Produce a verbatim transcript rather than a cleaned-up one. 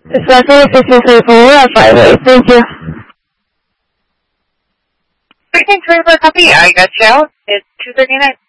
Especially fifteen thirty-four at five eight. Thank you. fifteen thirty-four copy. I got you out. It's two thirty-nine.